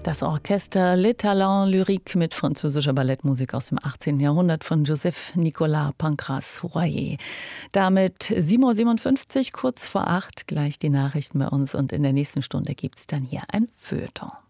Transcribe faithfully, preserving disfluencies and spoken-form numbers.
Das Orchester Les Talents Lyriques mit französischer Ballettmusik aus dem achtzehnten Jahrhundert von Joseph Nicolas Pancras-Royer. Damit sieben Uhr siebenundfünfzig, kurz vor acht, gleich die Nachrichten bei uns und in der nächsten Stunde gibt es dann hier ein Feuilleton.